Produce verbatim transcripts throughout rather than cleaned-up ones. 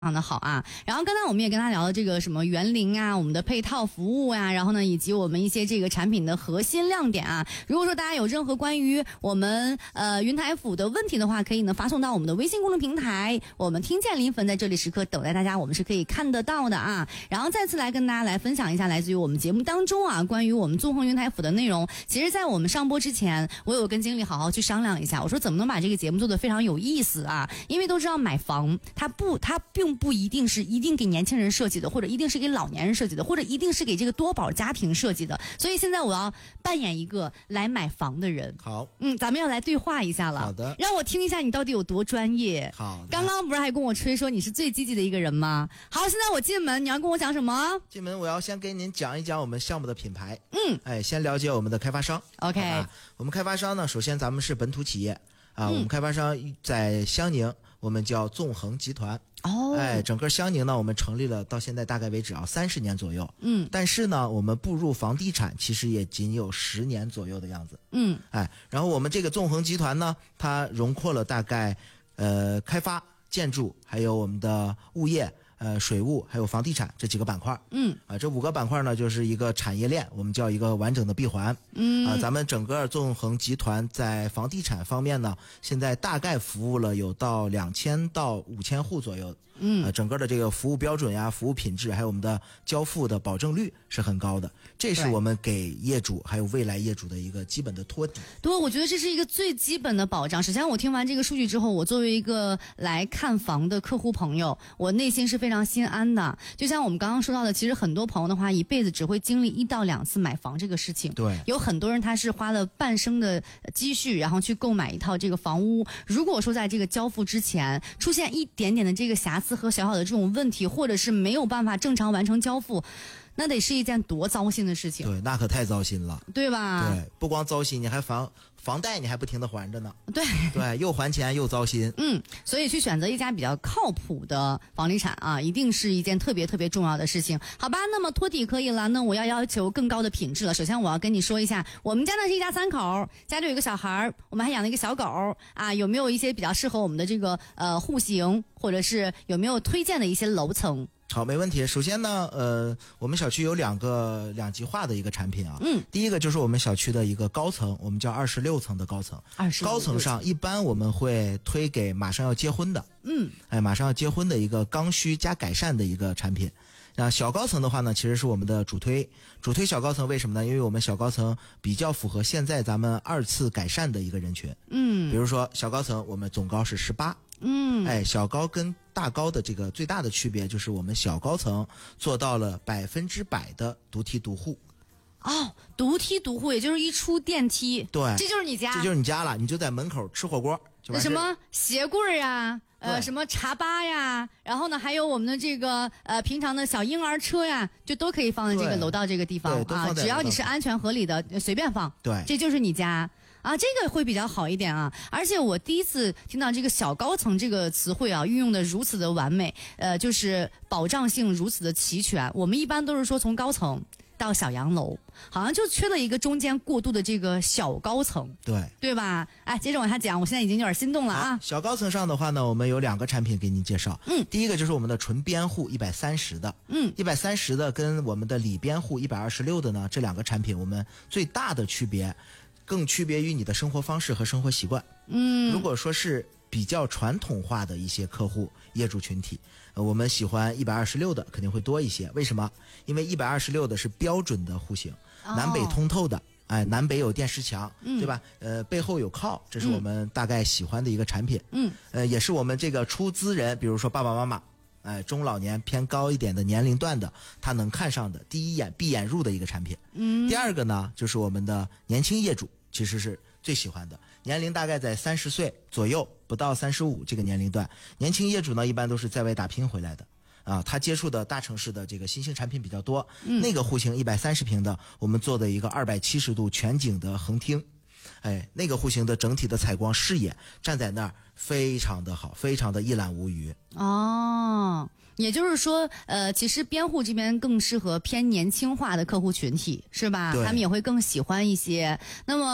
非常的好啊，然后刚才我们也跟他聊了这个什么园林啊，我们的配套服务啊，然后呢，以及我们一些这个产品的核心亮点啊。如果说大家有任何关于我们呃云台府的问题的话，可以呢发送到我们的微信公众平台，我们听见临汾在这里时刻等待大家，我们是可以看得到的啊。然后再次来跟大家来分享一下来自于我们节目当中啊，关于我们纵横云台府的内容。其实在我们上播之前，我有跟经理好好去商量一下，我说怎么能把这个节目做得非常有意思啊，因为都知道买房它不它并不一定是一定给年轻人设计的，或者一定是给老年人设计的，或者一定是给这个多宝家庭设计的。所以现在我要扮演一个来买房的人。 好， 嗯，咱们要来对话一下了。 好的， 让我听一下你到底有多专业。 好， 刚刚不是还跟我吹说你是最积极的一个人吗？好，现在我进门，你要跟我讲什么？ 进门我要先跟您讲一讲我们项目的品牌。 嗯， 哎，先了解我们的开发商。 OK， 我们开发商呢，首先咱们是本土企业啊， 嗯、 我们开发商在襄宁，我们叫纵横集团。 哦， 哎，整个襄宁呢，我们成立了到现在大概为止啊三十年左右。 嗯， 但是呢，我们步入房地产其实也仅有十年左右的样子。 嗯， 哎，然后我们这个纵横集团呢，它荣扩了大概呃开发、建筑，还有我们的物业。呃，水务还有房地产这几个板块， 嗯， 啊，这五个板块呢，就是一个产业链，我们叫一个完整的闭环， 嗯， 啊，咱们整个纵横集团在房地产方面呢，现在大概服务了有到两千到五千户左右， 嗯， 啊，整个的这个服务标准呀、服务品质，还有我们的交付的保证率是很高的，这是我们给业主还有未来业主的一个基本的托底。 对，我觉得这是一个最基本的保障。首先，我听完这个数据之后，我作为一个来看房的客户朋友，我内心是非常非常心安的。就像我们刚刚说到的，其实很多朋友的话一辈子只会经历一到两次买房这个事情。 对， 有很多人他是花了半生的积蓄，然后去购买一套这个房屋。如果说在这个交付之前出现一点点的这个瑕疵和小小的这种问题，或者是没有办法正常完成交付，那得是一件多糟心的事情。 对，那可太糟心了， 对吧？ 对，不光糟心，你还房房贷你还不停的还着呢。 对对，又还钱又糟心。 嗯，所以去选择一家比较靠谱的房地产啊，一定是一件特别特别重要的事情。好吧，那么托底可以了，那我要要求更高的品质了。首先我要跟你说一下，我们家呢是一家三口，家里有一个小孩，我们还养了一个小狗啊，有没有一些比较适合我们的这个呃户型，或者是有没有推荐的一些楼层？ 好，没问题。首先呢，呃，我们小区有两个两极化的一个产品啊。 嗯， 第一个就是我们小区的一个高层，我们叫二十六层的高层。 二十六高层上一般我们会推给马上要结婚的， 嗯， 哎，马上要结婚的一个刚需加改善的一个产品。那小高层的话呢，其实是我们的主推，主推小高层为什么呢？因为我们小高层比较符合现在咱们二次改善的一个人群。 嗯， 比如说小高层我们总高是十八。 嗯， 哎，小高跟大高的这个最大的区别就是我们小高层做到了百分之百的独梯独户。 哦，独梯独户，也就是一出电梯， 对， 这就是你家， 这就是你家了，你就在门口吃火锅就完事。 什么鞋柜呀，呃，什么茶吧呀，然后呢，还有我们的这个呃平常的小婴儿车呀，就都可以放在这个楼道这个地方啊，只要你是安全合理的，随便放。 对， 这就是你家。啊，这个会比较好一点啊，而且我第一次听到这个小高层这个词汇啊，运用的如此的完美，呃，就是保障性如此的齐全。我们一般都是说从高层到小洋楼，好像就缺了一个中间过渡的这个小高层， 对对吧？哎，接着往下讲，我现在已经有点心动了啊。 小高层上的话呢，我们有两个产品给您介绍。 嗯， 第一个就是我们的纯边户一百三十的， 嗯， 一百三十的跟我们的里边户一百二十六的呢，这两个产品我们最大的区别。更区别于你的生活方式和生活习惯。 嗯， 如果说是比较传统化的一些客户业主群体，呃，我们喜欢一百二十六的肯定会多一些。为什么？因为一百二十六的是标准的户型， 哦、 南北通透的，哎，南北有电视墙， 嗯、 对吧？呃，背后有靠，这是我们大概喜欢的一个产品。 嗯， 呃，也是我们这个出资人，比如说爸爸妈妈。哎，中老年偏高一点的年龄段的，他能看上的第一眼闭眼入的一个产品。 嗯， 第二个呢，就是我们的年轻业主其实是最喜欢的，年龄大概在三十岁左右，不到三十五这个年龄段。年轻业主呢，一般都是在外打拼回来的，啊，他接触的大城市的这个新兴产品比较多。 嗯， 那个户型一百三十平的，我们做的一个二百七十度全景的横厅。哎，那个户型的整体的采光视野，站在那儿非常的好，非常的一览无余。 哦，也就是说，呃，其实边户这边更适合偏年轻化的客户群体，是吧？他们也会更喜欢一些。那么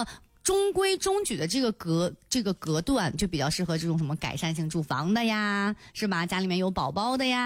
中规中矩的这个格这个格段，就比较适合这种什么改善性住房的呀，是吧？家里面有宝宝的呀。